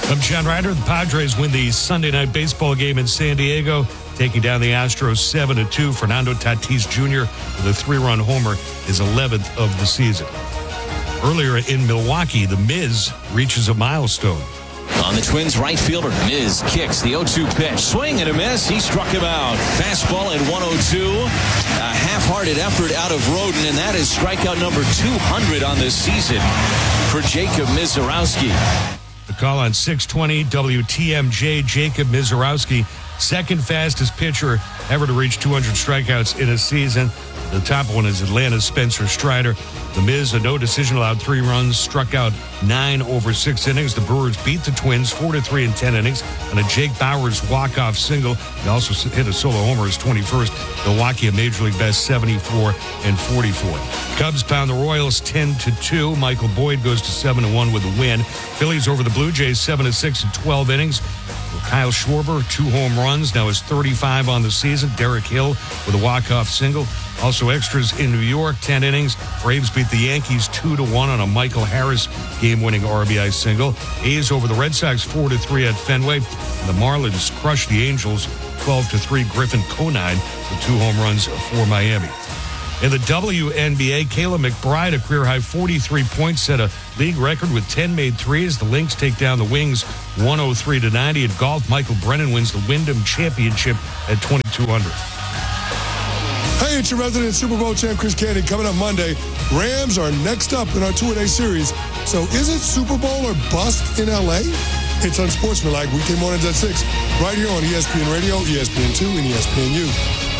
I'm John Ryder. The Padres win the Sunday night baseball game in San Diego, taking down the Astros 7-2. Fernando Tatis Jr. with a 3-run homer, his 11th of the season. Earlier in Milwaukee, the Miz reaches a milestone. On the Twins right fielder, Miz kicks the 0-2 pitch. Swing and a miss. He struck him out. Fastball at 102. A half-hearted effort out of Rodin, and that is strikeout number 200 on this season for Jacob Misiorowski. The call on 620 WTMJ, Jacob Misiorowski, second fastest pitcher ever to reach 200 strikeouts in a season. The top one is Atlanta's Spencer Strider. The Miz, a no decision, allowed 3 runs, struck out 9 over 6 innings. The Brewers beat the Twins 4-3 in 10 innings on a Jake Bauers walk-off single. He also hit a solo homer, his 21st. Milwaukee, a Major League best 74 and 44. Cubs pound the Royals 10-2. Michael Boyd goes to 7-1 with a win. Phillies over the Blue Jays 7-6 in 12 innings. Kyle Schwarber, 2 home runs, now is 35 on the season. Derek Hill with a walk-off single. Also extras in New York, 10 innings. Braves beat the Yankees 2-1 on a Michael Harris game-winning RBI single. A's over the Red Sox 4-3 at Fenway. The Marlins crushed the Angels 12-3. Griffin Conine with 2 home runs for Miami. In the WNBA, Kayla McBride, a career-high 43 points, set a league record with 10 made threes. The Lynx take down the Wings 103-90. In golf, Michael Brennan wins the Wyndham Championship at 22 under. Hey, it's your resident Super Bowl champ, Chris Candy. Coming up Monday, Rams are next up in our two-a-day series. So is it Super Bowl or bust in L.A.? It's Unsportsmanlike, weekday mornings at 6, right here on ESPN Radio, ESPN2, and ESPNU.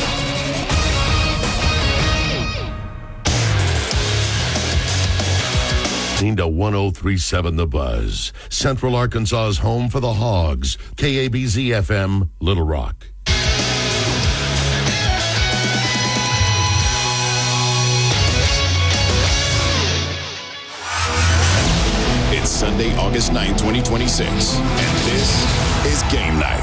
To 1037 The Buzz, Central Arkansas's home for the Hogs, KABZ FM, Little Rock. It's Sunday, August 9, 2026, and this is Game Night.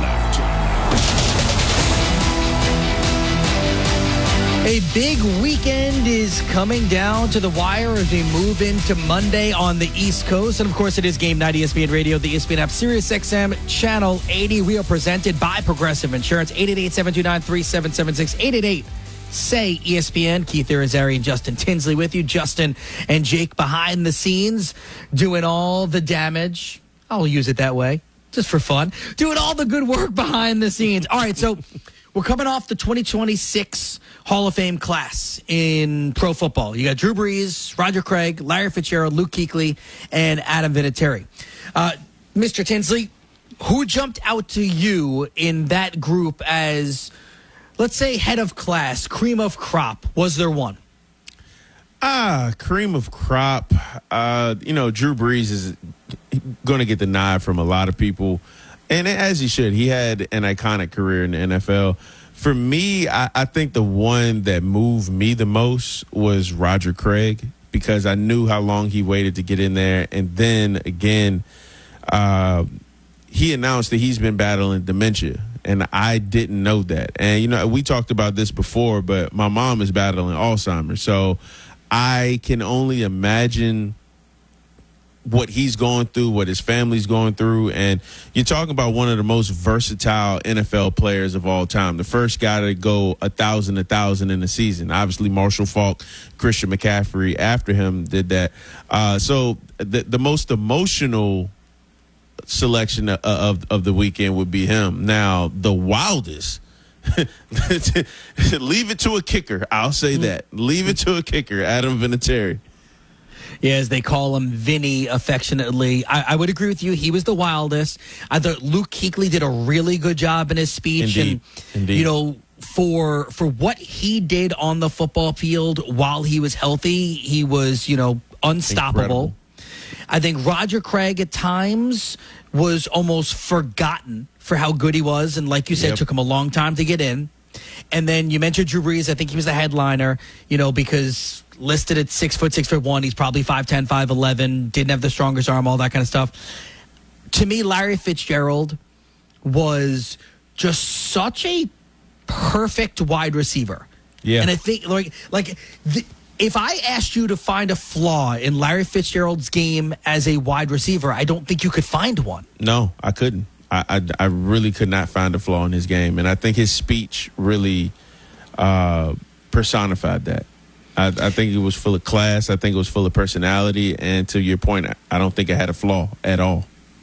A big weekend is coming down to the wire as we move into Monday on the East Coast. And, of course, it is Game Night, ESPN Radio, the ESPN app, Sirius XM, Channel 80. We are presented by Progressive Insurance, 888-729-3776, 888-SAY-ESPN. Keith Irizarry and Justin Tinsley with you. Justin and Jake behind the scenes doing all the damage. I'll use it that way, just for fun. Doing all the good work behind the scenes. All right, so we're coming off the 2026 Hall of Fame class in pro football. You got Drew Brees, Roger Craig, Larry Fitzgerald, Luke Kuechly, and Adam Vinatieri. Mr. Tinsley, who jumped out to you in that group as, let's say, head of class, cream of crop? Was there one? Cream of crop. Drew Brees is going to get the nod from a lot of people, and as he should. He had an iconic career in the NFL. For me, I think the one that moved me the most was Roger Craig, because I knew how long he waited to get in there. And then, again, he announced that he's been battling dementia, and I didn't know that. And, we talked about this before, but my mom is battling Alzheimer's. So I can only imagine what he's going through, what his family's going through. And you're talking about one of the most versatile NFL players of all time. The first guy to go 1,000 in a season. Obviously, Marshall Faulk, Christian McCaffrey after him did that. So the most emotional selection of the weekend would be him. Now, the wildest, leave it to a kicker. I'll say that. Leave it to a kicker, Adam Vinatieri. Yeah, as they call him, Vinny, affectionately. I would agree with you. He was the wildest. I thought Luke Kuechly did a really good job in his speech. Indeed. For what he did on the football field while he was healthy, he was, unstoppable. Incredible. I think Roger Craig at times was almost forgotten for how good he was. And like you said, it took him a long time to get in. And then you mentioned Drew Brees. I think he was the headliner, because listed at 6'1", he's probably 5'10", 5'11", didn't have the strongest arm, all that kind of stuff. To me, Larry Fitzgerald was just such a perfect wide receiver. Yeah. And I think If I asked you to find a flaw in Larry Fitzgerald's game as a wide receiver, I don't think you could find one. No, I couldn't. I really could not find a flaw in his game. And I think his speech really personified that. I think it was full of class. I think it was full of personality. And to your point, I don't think it had a flaw at all.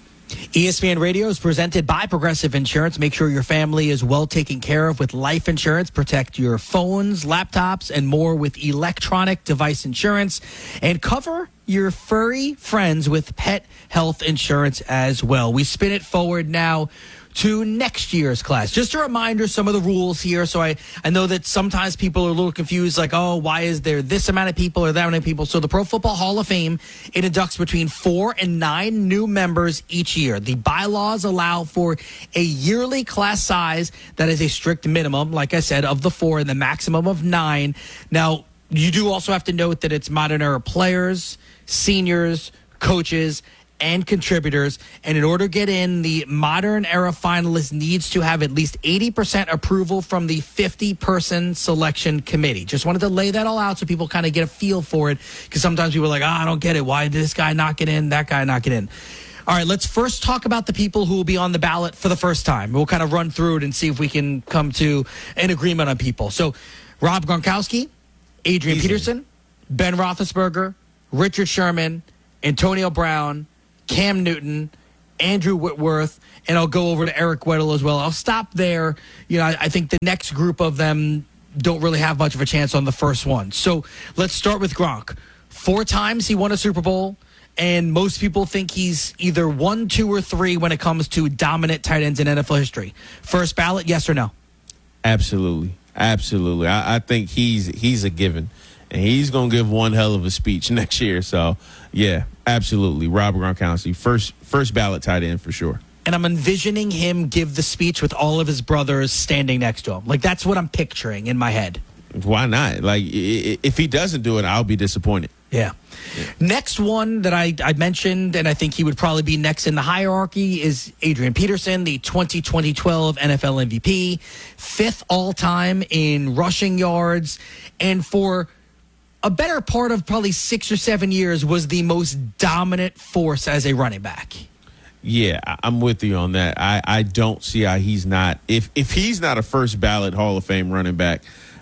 ESPN Radio is presented by Progressive Insurance. Make sure your family is well taken care of with life insurance. Protect your phones, laptops, and more with electronic device insurance. And cover your furry friends with pet health insurance as well. We spin it forward now to next year's class. Just a reminder, some of the rules here. So I know that sometimes people are a little confused, like, oh, why is there this amount of people or that many people? So the Pro Football Hall of Fame, it inducts between 4 and 9 new members each year. The bylaws allow for a yearly class size that is a strict minimum, like I said, of the 4 and the maximum of 9. Now, you do also have to note that it's modern era players, seniors, coaches, and contributors. And in order to get in, the modern era finalist needs to have at least 80% approval from the 50-person selection committee. Just wanted to lay that all out so people kind of get a feel for it, because sometimes people are like, I don't get it. Why did this guy not get in, that guy not get in? All right, let's first talk about the people who will be on the ballot for the first time. We'll kind of run through it and see if we can come to an agreement on people. So Rob Gronkowski, Adrian Peterson, Ben Roethlisberger, Richard Sherman, Antonio Brown, Cam Newton, Andrew Whitworth, and I'll go over to Eric Weddle as well. I'll stop there. You know, I think the next group of them don't really have much of a chance on the first one. So let's start with Gronk. 4 times he won a Super Bowl, and most people think he's either 1, 2, or 3 when it comes to dominant tight ends in NFL history. First ballot, yes or no? Absolutely. Absolutely. I think he's a given. And he's going to give one hell of a speech next year. So, yeah, absolutely. Rob Gronkowski, first ballot tight end for sure. And I'm envisioning him give the speech with all of his brothers standing next to him. Like, that's what I'm picturing in my head. Why not? Like, if he doesn't do it, I'll be disappointed. Yeah. Next one that I mentioned, and I think he would probably be next in the hierarchy, is Adrian Peterson, the 2012 NFL MVP, 5th all-time in rushing yards, and for a better part of probably 6 or 7 years was the most dominant force as a running back. Yeah, I'm with you on that. I don't see how he's not. If he's not a first ballot Hall of Fame running back,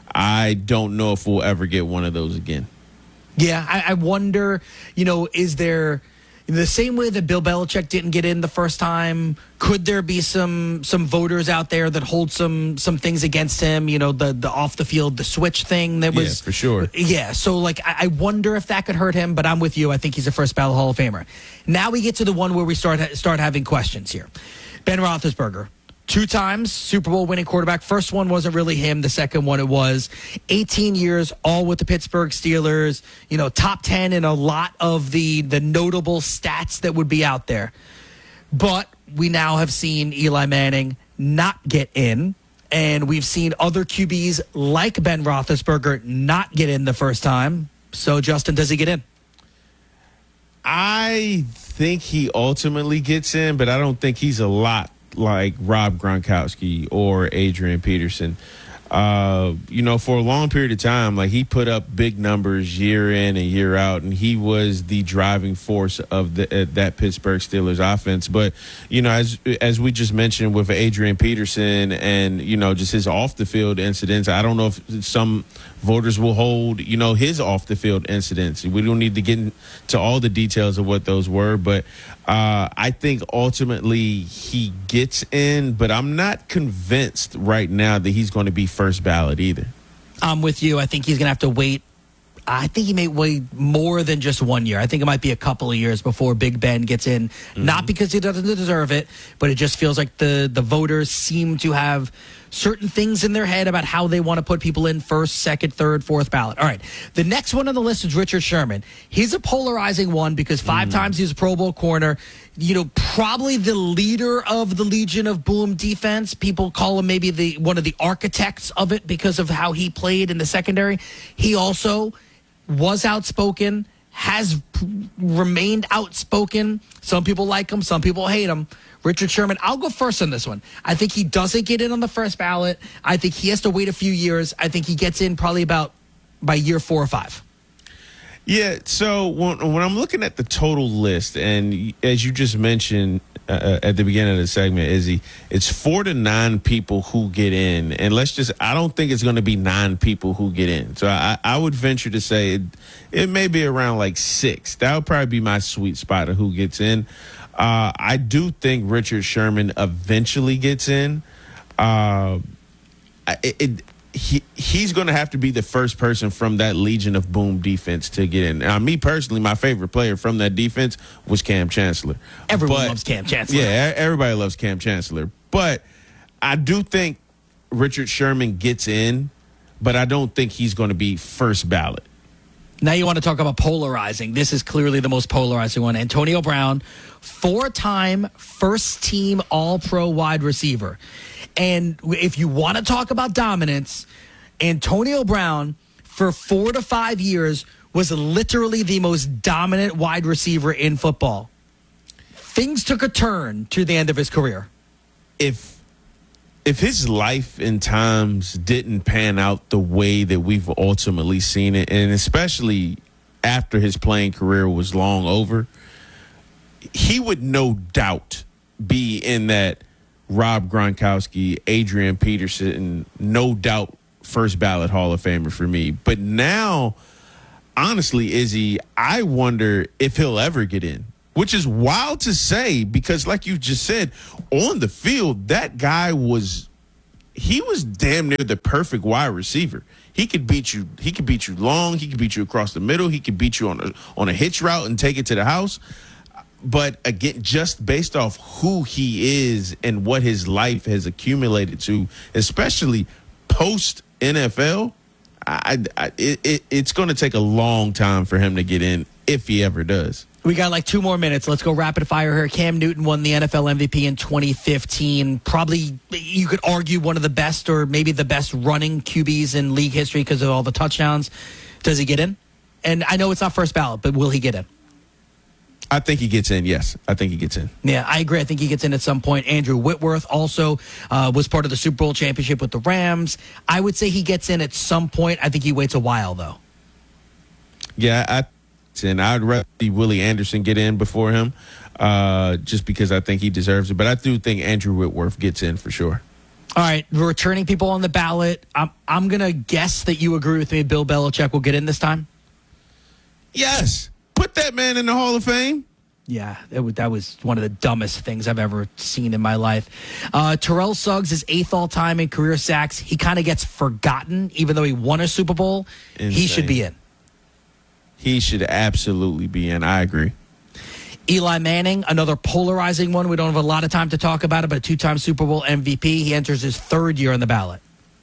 I don't know if we'll ever get one of those again. Yeah, I wonder, is there, in the same way that Bill Belichick didn't get in the first time, could there be some voters out there that hold some things against him? The off the field, the switch thing that was. Yeah, for sure. Yeah, so I wonder if that could hurt him, but I'm with you. I think he's a first ballot Hall of Famer. Now we get to the one where we start having questions here. Ben Roethlisberger. 2 times Super Bowl winning quarterback. First one wasn't really him. The second one it was. 18 years, all with the Pittsburgh Steelers. Top 10 in a lot of the notable stats that would be out there. But we now have seen Eli Manning not get in. And we've seen other QBs like Ben Roethlisberger not get in the first time. So, Justin, does he get in? I think he ultimately gets in, but I don't think he's a lot like Rob Gronkowski or Adrian Peterson. For a long period of time, like, he put up big numbers year in and year out, and he was the driving force of that Pittsburgh Steelers offense. But, as we just mentioned with Adrian Peterson and, just his off the field incidents, I don't know if some voters will hold, his off the field incidents. We don't need to get into all the details of what those were, but I think ultimately he gets in, but I'm not convinced right now that he's going to be first ballot either. I'm with you. I think he's going to have to wait. I think he may wait more than just 1 year. I think it might be a couple of years before Big Ben gets in. Mm-hmm. Not because he doesn't deserve it, but it just feels like the voters seem to have certain things in their head about how they want to put people in first, second, third, fourth ballot. All right. The next one on the list is Richard Sherman. He's a polarizing one because 5 times he was a Pro Bowl corner. Probably the leader of the Legion of Boom defense. People call him maybe one of the architects of it because of how he played in the secondary. He also was outspoken, has remained outspoken. Some people like him, some people hate him. Richard Sherman, I'll go first on this one. I think he doesn't get in on the first ballot. I think he has to wait a few years. I think he gets in probably by year 4 or 5. Yeah, so when I'm looking at the total list, and as you just mentioned at the beginning of the segment, Izzy, it's 4 to 9 people who get in. And I don't think it's going to be 9 people who get in. So I would venture to say it may be around like 6. That would probably be my sweet spot of who gets in. I do think Richard Sherman eventually gets in. He's going to have to be the first person from that Legion of Boom defense to get in. Now, me personally, my favorite player from that defense was Cam Chancellor. Everyone loves Cam Chancellor. Yeah, everybody loves Cam Chancellor. But I do think Richard Sherman gets in, but I don't think he's going to be first ballot. Now you want to talk about polarizing. This is clearly the most polarizing one. Antonio Brown, 4-time first-team All-Pro wide receiver. And if you want to talk about dominance, Antonio Brown, for 4 to 5 years, was literally the most dominant wide receiver in football. Things took a turn to the end of his career. If his life and times didn't pan out the way that we've ultimately seen it, and especially after his playing career was long over, he would no doubt be in that Rob Gronkowski, Adrian Peterson, no doubt first ballot Hall of Famer for me. But now, honestly, Izzy, I wonder if he'll ever get in, which is wild to say because, like you just said, on the field, that guy was damn near the perfect wide receiver. He could beat you. He could beat you long. He could beat you across the middle. He could beat you on a hitch route and take it to the house. But again, just based off who he is and what his life has accumulated to, especially post NFL, it's going to take a long time for him to get in if he ever does. We got like 2 more minutes. Let's go rapid fire here. Cam Newton won the NFL MVP in 2015. Probably, you could argue, one of the best or maybe the best running QBs in league history because of all the touchdowns. Does he get in? And I know it's not first ballot, but will he get in? I think he gets in, yes. I think he gets in. Yeah, I agree. I think he gets in at some point. Andrew Whitworth also was part of the Super Bowl championship with the Rams. I would say he gets in at some point. I think he waits a while, though. Yeah, I'd rather see Willie Anderson get in before him just because I think he deserves it. But I do think Andrew Whitworth gets in for sure. All right, returning people on the ballot. I'm going to guess that you agree with me. Bill Belichick will get in this time? Yes. Put that man in the Hall of Fame. Yeah, that was one of the dumbest things I've ever seen in my life. Terrell Suggs is 8th all-time in career sacks. He kind of gets forgotten, even though he won a Super Bowl. Insane. He should be in. He should absolutely be in. I agree. Eli Manning, another polarizing one. We don't have a lot of time to talk about it, but a 2-time Super Bowl MVP. He enters his 3rd year on the ballot.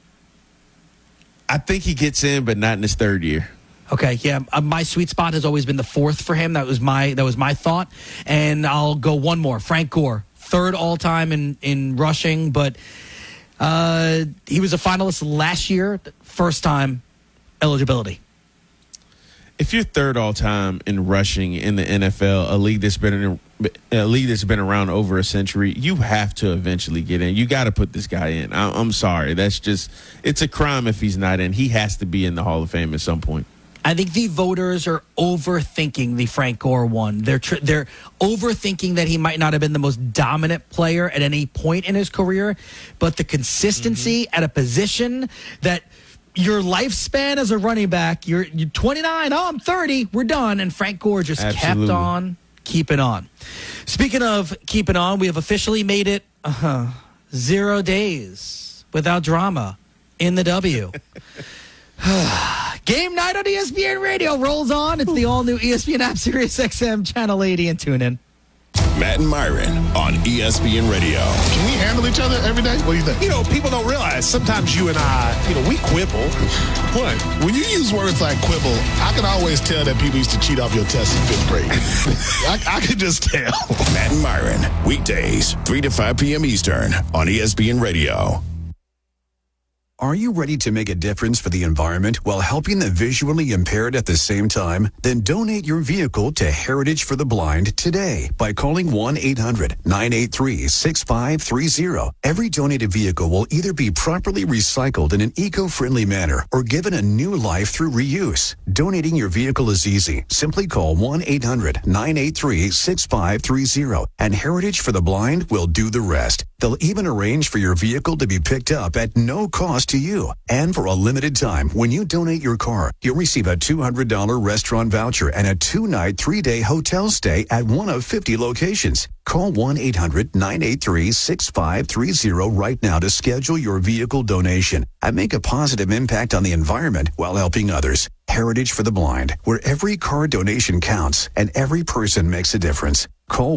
I think he gets in, but not in his 3rd year. Okay, yeah. My sweet spot has always been the 4th for him. That was my thought. And I'll go one more. Frank Gore, 3rd all-time in rushing, but he was a finalist last year, first-time eligibility. If you're 3rd all-time in rushing in the NFL, a league that's been around over a century, you have to eventually get in. You got to put this guy in. I'm sorry. It's a crime if he's not in. He has to be in the Hall of Fame at some point. I think the voters are overthinking the Frank Gore one. They're overthinking that he might not have been the most dominant player at any point in his career, but the consistency at a position that your lifespan as a running back, you're 29, I'm 30, we're done. And Frank Gore just kept on keeping on. Speaking of keeping on, we have officially made it 0 days without drama in the W. Game night on ESPN Radio rolls on. It's the all-new ESPN app, Sirius XM, Channel 80, and tune in. Matt and Myron on ESPN Radio. Can we handle each other every day? What do you think? You know, people don't realize sometimes you and I, we quibble. What? When you use words like quibble, I can always tell that people used to cheat off your test in 5th grade. I can just tell. Matt and Myron, weekdays, 3 to 5 p.m. Eastern on ESPN Radio. Are you ready to make a difference for the environment while helping the visually impaired at the same time? Then donate your vehicle to Heritage for the Blind today by calling 1-800-983-6530. Every donated vehicle will either be properly recycled in an eco-friendly manner or given a new life through reuse. Donating your vehicle is easy. Simply call 1-800-983-6530 and Heritage for the Blind will do the rest. They'll even arrange for your vehicle to be picked up at no cost to you. And for a limited time, when you donate your car, you'll receive a $200 restaurant voucher and a 2-night, 3-day hotel stay at one of 50 locations. Call 1-800-983-6530 right now to schedule your vehicle donation and make a positive impact on the environment while helping others. Heritage for the Blind, where every car donation counts and every person makes a difference. Call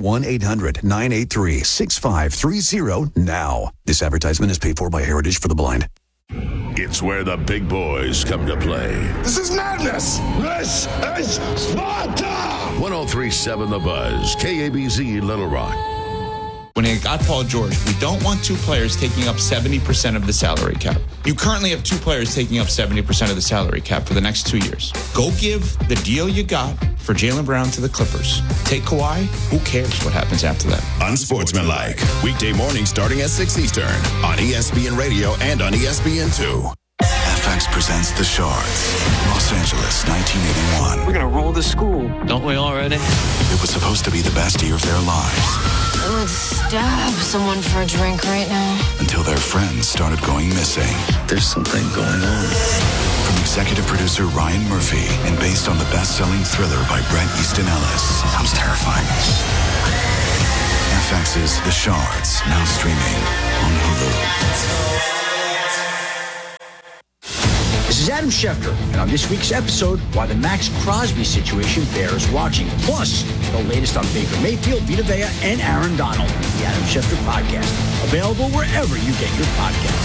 1-800-983-6530 now. This advertisement is paid for by Heritage for the Blind. It's where the big boys come to play. This is madness. This is Sparta. 103.7 The Buzz, KABZ Little Rock. When it got Paul George, we don't want two players taking up 70% of the salary cap. You currently have two players taking up 70% of the salary cap for the next 2 years. Go give the deal you got for Jaylen Brown to the Clippers. Take Kawhi. Who cares what happens after that? Unsportsmanlike. Weekday morning starting at 6 Eastern on ESPN Radio and on ESPN2. FX presents The Shards, Los Angeles, 1981. We're going to roll the school. Don't we already? It was supposed to be the best year of their lives. I would stab someone for a drink right now. Until their friends started going missing. There's something going on. From executive producer Ryan Murphy and based on the best-selling thriller by Bret Easton Ellis. Sounds terrifying. FX's The Shards, now streaming on Hulu. This is Adam Schefter, and on this week's episode, why the Max Crosby situation bears watching. Plus, the latest on Baker Mayfield, Vita Vea, and Aaron Donald. The Adam Schefter Podcast. Available wherever you get your podcasts.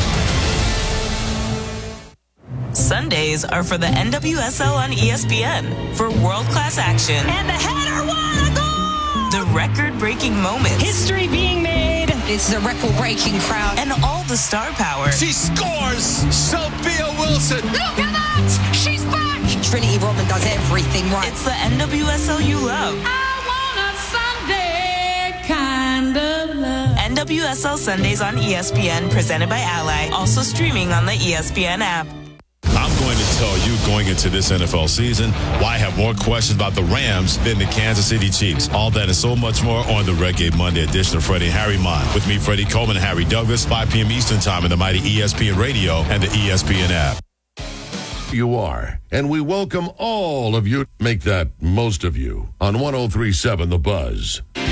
Sundays are for the NWSL on ESPN. For world-class action. And the header, what a goal! The record-breaking moments. History being made. It's the record-breaking crowd. And all the star power. She scores! Sophia Wilson! Look at that! She's back! Trinity Rodman does everything right. It's the NWSL you love. I want a Sunday kind of love. NWSL Sundays on ESPN, presented by Ally. Also streaming on the ESPN app. I'm going to tell you going into this NFL season why I have more questions about the Rams than the Kansas City Chiefs. All that and so much more on the Red Gate Monday edition of Freddie and Harry Mind. With me, Freddie Coleman and Harry Douglas, 5 p.m. Eastern Time in the mighty ESPN Radio and the ESPN app. You are, and we welcome all of you. Make that most of you on 103.7 The Buzz.